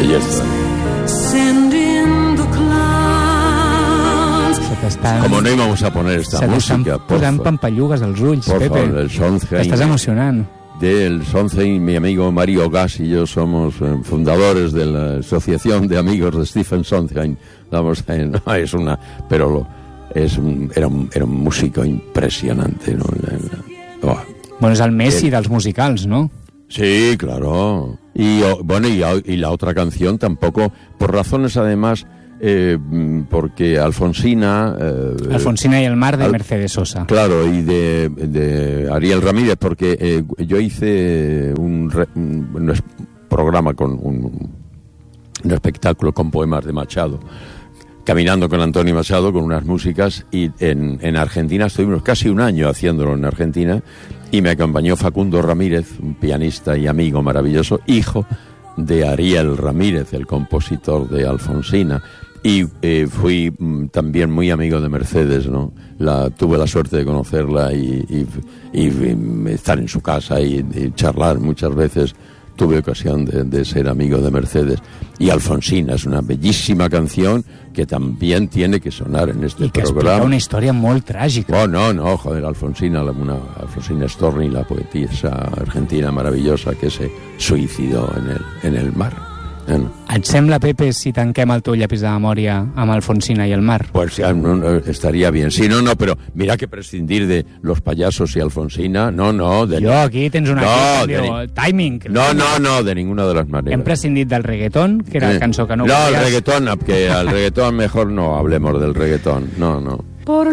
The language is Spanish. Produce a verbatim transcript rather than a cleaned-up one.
Belleza. Como no íbamos a poner esta se música, por posant favor. pampallugues als ulls, Por Pepe. favor, el Sondheim. Estás emocionant. Del Sondheim, mi amigo Mario Gas y yo somos eh, fundadores de la Asociación de Amigos de Stephen Sondheim. Vamos, eh, no, es una, pero lo, es un, era, un, era un músico impresionante, ¿no? Oh. Bueno, és el Messi El- dels musicals, ¿no? Sí, claro. Y oh, bueno, y, y la otra canción tampoco, por razones además, eh, porque Alfonsina... Eh, Alfonsina y el mar, de Al- Mercedes Sosa. Claro, y de, de Ariel Ramírez, porque eh, yo hice un, re- un, un es- programa con un, un espectáculo con poemas de Machado, caminando con Antonio Machado, con unas músicas, y en, en Argentina estuvimos casi un año haciéndolo en Argentina, y me acompañó Facundo Ramírez, un pianista y amigo maravilloso, hijo de Ariel Ramírez, el compositor de Alfonsina. Y eh, fui mm, también muy amigo de Mercedes, ¿no? La, tuve la suerte de conocerla y, y, y, y estar en su casa y, y charlar muchas veces. Tuve ocasión de, de ser amigo de Mercedes. Y Alfonsina es una bellísima canción que también tiene que sonar en este I que explica programa. una història molt tràgica. Oh, no, no, joder, Alfonsina, la- una, Alfonsina Storni, la poetisa argentina maravillosa que se suicidó en el, en el mar. Eh, no. Et sembla, Pepe, si tanquem el teu llapis de memòria amb Alfonsina i el mar? Pues ya, no, no, estaría bien. Sí, no, no, pero mira que prescindir de los payasos y Alfonsina, no, no. De Jo, aquí tens una... No, que de diu, timing. No, no, no, de ninguna de las maneras. Hem prescindit del reggaeton, que era Eh, la cançó que no No, el volies. reggaetón, que al reggaetón mejor no hablemos del reggaetón. No, no. Por